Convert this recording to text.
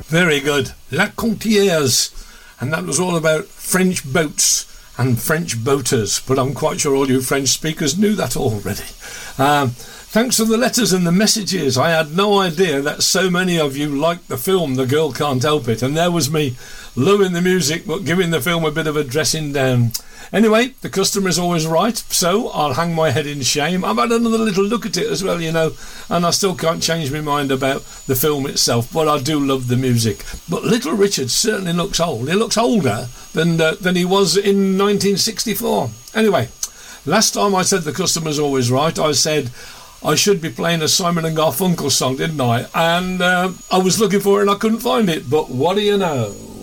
Very good. La Contieres. And that was all about French boats and French boaters. But I'm quite sure all you French speakers knew that already. Thanks for the letters and the messages. I had no idea that so many of you liked the film The Girl Can't Help It. And there was me, loving the music but giving the film a bit of a dressing down. Anyway, the customer is always right, so I'll hang my head in shame. I've had another little look at it as well, you know, and I still can't change my mind about the film itself, but I do love the music. But Little Richard certainly looks old. He looks older than he was in 1964. Anyway, last time I said the customer's always right, I said I should be playing a Simon and Garfunkel song, didn't I? And I was looking for it and I couldn't find it, but what do you know?